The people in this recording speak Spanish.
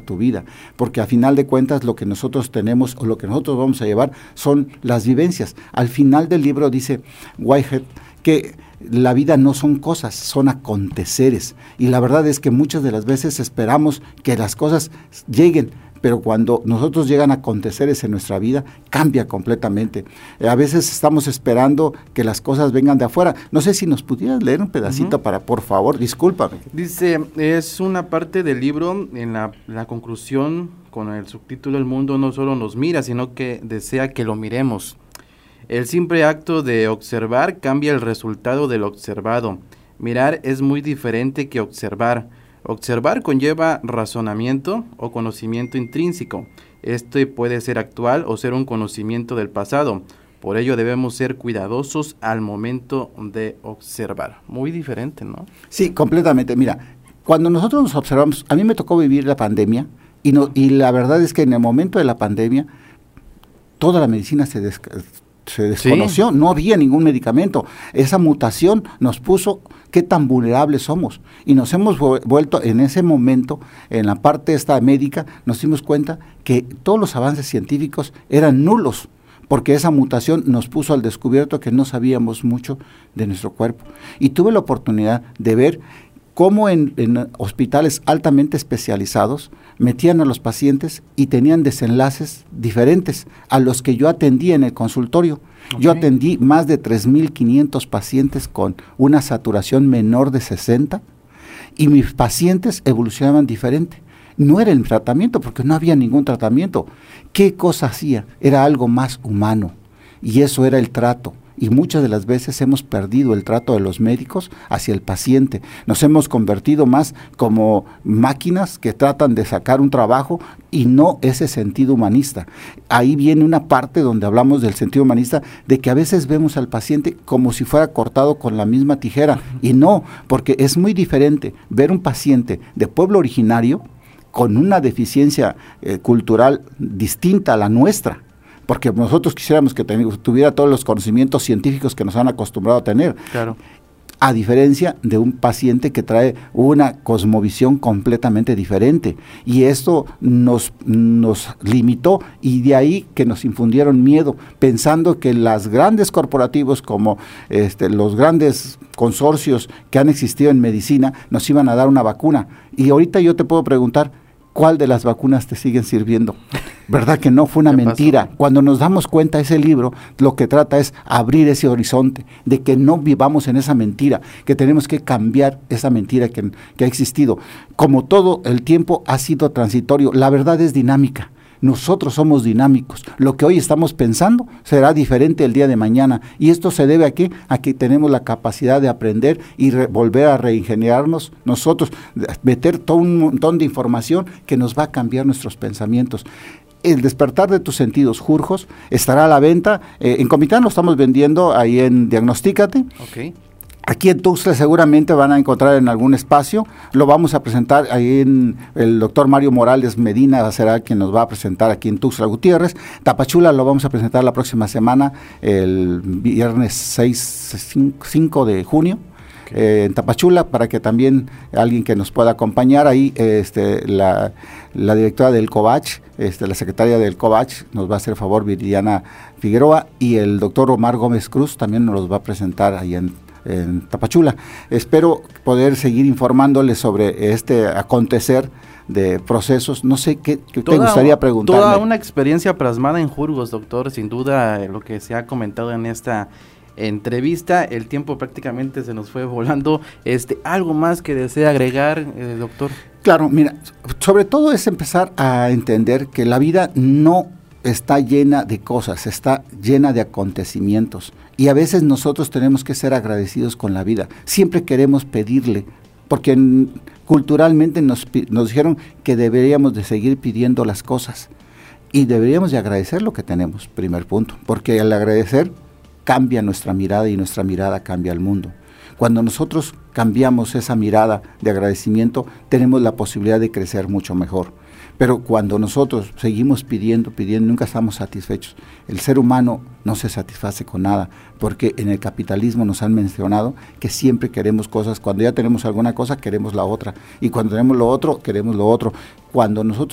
tu vida, porque a final de cuentas lo que nosotros tenemos o lo que nosotros vamos a llevar son las vivencias. Al final del libro dice Whitehead que la vida no son cosas, son aconteceres, y la verdad es que muchas de las veces esperamos que las cosas lleguen, pero cuando nosotros llegan a aconteceres en nuestra vida, cambia completamente. A veces estamos esperando que las cosas vengan de afuera. No sé si nos pudieras leer un pedacito para, por favor, discúlpame. Dice, es una parte del libro, en la conclusión, con el subtítulo El mundo no solo nos mira, sino que desea que lo miremos. El simple acto de observar cambia el resultado del observado. Mirar es muy diferente que observar. Observar conlleva razonamiento o conocimiento intrínseco. Este puede ser actual o ser un conocimiento del pasado. Por ello debemos ser cuidadosos al momento de observar. Muy diferente, ¿no? Sí, completamente. Mira, cuando nosotros nos observamos, a mí me tocó vivir la pandemia y la verdad es que en el momento de la pandemia toda la medicina se desconoció, no había ningún medicamento. Esa mutación nos puso qué tan vulnerables somos, y nos hemos vuelto en ese momento, en la parte esta médica, nos dimos cuenta que todos los avances científicos eran nulos, porque esa mutación nos puso al descubierto que no sabíamos mucho de nuestro cuerpo. Y tuve la oportunidad de ver cómo en hospitales altamente especializados metían a los pacientes y tenían desenlaces diferentes a los que yo atendía en el consultorio. Okay. Yo atendí más de 3,500 pacientes con una saturación menor de 60 y mis pacientes evolucionaban diferente. No era el tratamiento, porque no había ningún tratamiento. ¿Qué cosa hacía? Era algo más humano, y eso era el trato. Y muchas de las veces hemos perdido el trato de los médicos hacia el paciente. Nos hemos convertido más como máquinas que tratan de sacar un trabajo y no ese sentido humanista. Ahí viene una parte donde hablamos del sentido humanista, de que a veces vemos al paciente como si fuera cortado con la misma tijera. Y no, porque es muy diferente ver un paciente de pueblo originario con una deficiencia cultural distinta a la nuestra, porque nosotros quisiéramos que tuviera todos los conocimientos científicos que nos han acostumbrado a tener. Claro. A diferencia de un paciente que trae una cosmovisión completamente diferente. Y esto nos limitó, y de ahí que nos infundieron miedo, pensando que las grandes corporativos como los grandes consorcios que han existido en medicina nos iban a dar una vacuna. Y ahorita yo te puedo preguntar, ¿cuál de las vacunas te siguen sirviendo? ¿Verdad que no? Fue una mentira. Cuando nos damos cuenta, ese libro lo que trata es abrir ese horizonte, de que no vivamos en esa mentira, que tenemos que cambiar esa mentira que ha existido. Como todo el tiempo ha sido transitorio, la verdad es dinámica. Nosotros somos dinámicos. Lo que hoy estamos pensando será diferente el día de mañana. ¿Y esto se debe a qué? A que tenemos la capacidad de aprender y volver a reingeniarnos nosotros, meter todo un montón de información que nos va a cambiar nuestros pensamientos. El despertar de tus sentidos, Jurjos, estará a la venta. En Comitán lo estamos vendiendo ahí en Diagnostícate. Okay. Aquí en Tuxtla seguramente van a encontrar en algún espacio. Lo vamos a presentar ahí en el doctor Mario Morales Medina, será quien nos va a presentar aquí en Tuxtla Gutiérrez. Tapachula lo vamos a presentar la próxima semana, el viernes 5 de junio. En Tapachula, para que también alguien que nos pueda acompañar ahí, la directora del COVACH, la secretaria del COVACH nos va a hacer favor, Viridiana Figueroa, y el doctor Omar Gómez Cruz también nos los va a presentar ahí en Tapachula. Espero poder seguir informándoles sobre este acontecer de procesos. No sé qué te gustaría preguntarme. Toda una experiencia plasmada en Jurgos, doctor, sin duda lo que se ha comentado en esta entrevista. El tiempo prácticamente se nos fue volando. ¿Algo más que desea agregar, doctor? Claro, mira, sobre todo es empezar a entender que la vida no está llena de cosas, está llena de acontecimientos, y a veces nosotros tenemos que ser agradecidos con la vida. Siempre queremos pedirle, porque culturalmente nos dijeron que deberíamos de seguir pidiendo las cosas, y deberíamos de agradecer lo que tenemos, primer punto, porque al agradecer cambia nuestra mirada, y nuestra mirada cambia el mundo. Cuando nosotros cambiamos esa mirada de agradecimiento, tenemos la posibilidad de crecer mucho mejor. Pero cuando nosotros seguimos pidiendo, nunca estamos satisfechos. El ser humano no se satisface con nada, porque en el capitalismo nos han mencionado que siempre queremos cosas. Cuando ya tenemos alguna cosa, queremos la otra, y cuando tenemos lo otro, queremos lo otro. Cuando nosotros